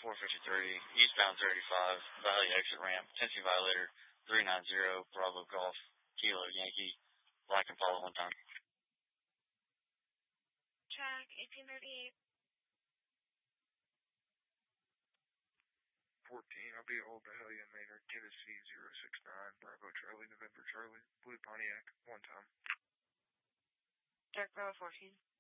453, eastbound 35, Valley exit ramp, Tennessee violator 390, Bravo Golf, Kilo Yankee, Black Impala 1 time. Track 1838. 14, I'll be Old Dahlia Manor, Tennessee 069, Bravo Charlie, November Charlie, Blue Pontiac, 1 time. Dark Bravo 14.